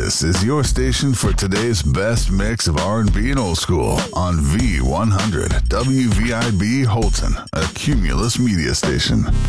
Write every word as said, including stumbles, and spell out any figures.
This is your station for today's best mix of R and B and old school on V one hundred W V I B Holton, a Cumulus media station.